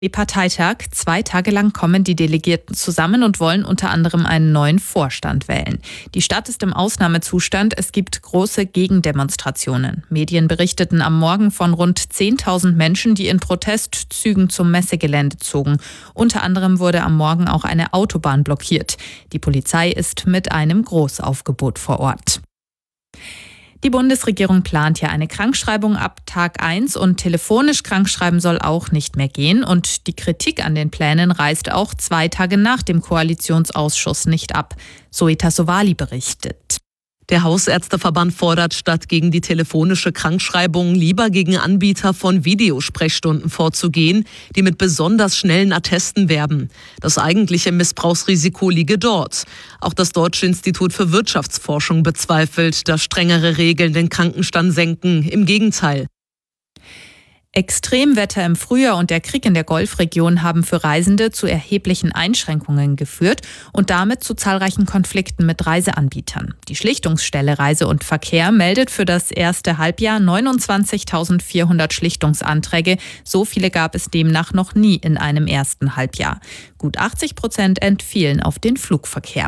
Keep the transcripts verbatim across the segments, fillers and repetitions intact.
Parteitag. Zwei Tage lang kommen die Delegierten zusammen und wollen unter anderem einen neuen Vorstand wählen. Die Stadt ist im Ausnahmezustand. Es gibt große Gegendemonstrationen. Medien berichteten am Morgen von rund zehntausend Menschen, die in Protestzügen zum Messegelände zogen. Unter anderem wurde am Morgen auch eine Autobahn blockiert. Die Polizei ist mit einem Großaufgebot vor Ort. Die Bundesregierung plant ja eine Krankschreibung ab Tag eins und telefonisch krankschreiben soll auch nicht mehr gehen. Und die Kritik an den Plänen reißt auch zwei Tage nach dem Koalitionsausschuss nicht ab. Zoe Tassovali berichtet. Der Hausärzteverband fordert, statt gegen die telefonische Krankschreibung lieber gegen Anbieter von Videosprechstunden vorzugehen, die mit besonders schnellen Attesten werben. Das eigentliche Missbrauchsrisiko liege dort. Auch das Deutsche Institut für Wirtschaftsforschung bezweifelt, dass strengere Regeln den Krankenstand senken. Im Gegenteil. Extremwetter im Frühjahr und der Krieg in der Golfregion haben für Reisende zu erheblichen Einschränkungen geführt und damit zu zahlreichen Konflikten mit Reiseanbietern. Die Schlichtungsstelle Reise und Verkehr meldet für das erste Halbjahr neunundzwanzigtausendvierhundert Schlichtungsanträge. So viele gab es demnach noch nie in einem ersten Halbjahr. Gut achtzig Prozent entfielen auf den Flugverkehr.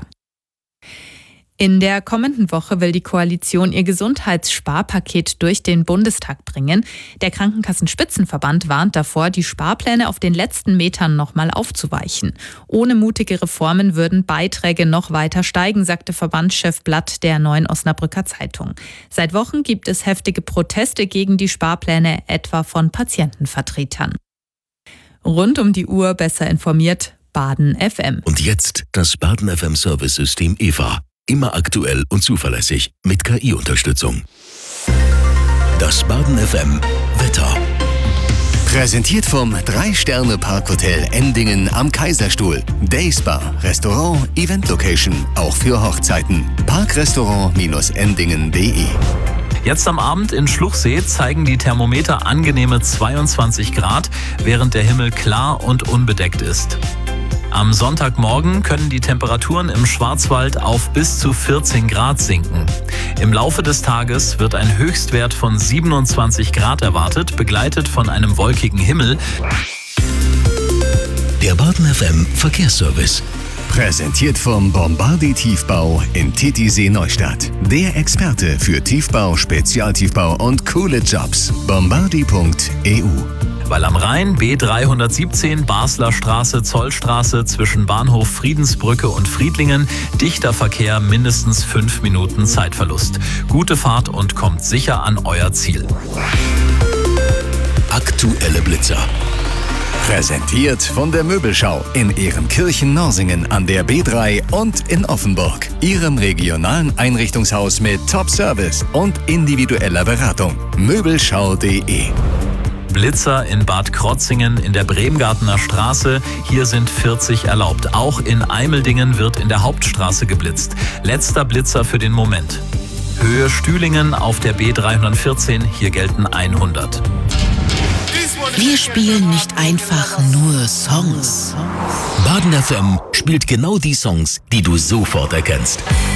In der kommenden Woche will die Koalition ihr Gesundheitssparpaket durch den Bundestag bringen. Der Krankenkassenspitzenverband warnt davor, die Sparpläne auf den letzten Metern nochmal aufzuweichen. Ohne mutige Reformen würden Beiträge noch weiter steigen, sagte Verbandschef Blatt der Neuen Osnabrücker Zeitung. Seit Wochen gibt es heftige Proteste gegen die Sparpläne, etwa von Patientenvertretern. Rund um die Uhr besser informiert, Baden F M. Und jetzt das Baden F M Service-System E V A. Immer aktuell und zuverlässig mit K I-Unterstützung. Das Baden F M Wetter. Präsentiert vom drei Sterne Parkhotel Endingen am Kaiserstuhl. Dayspa, Restaurant, Event Location, auch für Hochzeiten. Parkrestaurant Endingen punkt de. Jetzt am Abend in Schluchsee zeigen die Thermometer angenehme zweiundzwanzig Grad, während der Himmel klar und unbedeckt ist. Am Sonntagmorgen können die Temperaturen im Schwarzwald auf bis zu vierzehn Grad sinken. Im Laufe des Tages wird ein Höchstwert von siebenundzwanzig Grad erwartet, begleitet von einem wolkigen Himmel. Der Baden F M Verkehrsservice. Präsentiert vom Bombardi Tiefbau in Titisee Neustadt. Der Experte für Tiefbau, Spezialtiefbau und coole Jobs. bombardi punkt e u. Weil am Rhein B dreihundertsiebzehn Basler Straße, Zollstraße zwischen Bahnhof Friedensbrücke und Friedlingen, dichter Verkehr, mindestens fünf Minuten Zeitverlust. Gute Fahrt und kommt sicher an euer Ziel. Aktuelle Blitzer. Präsentiert von der Möbelschau in Ehrenkirchen-Norsingen an der B drei und in Offenburg. Ihrem regionalen Einrichtungshaus mit Top-Service und individueller Beratung. Möbelschau punkt de. Blitzer in Bad Krotzingen in der Bremgartener Straße. Hier sind vierzig erlaubt. Auch in Eimeldingen wird in der Hauptstraße geblitzt. Letzter Blitzer für den Moment. Höhe Stühlingen auf der B dreihundertvierzehn. Hier gelten hundert. Wir spielen nicht einfach nur Songs. Baden F M spielt genau die Songs, die du sofort erkennst.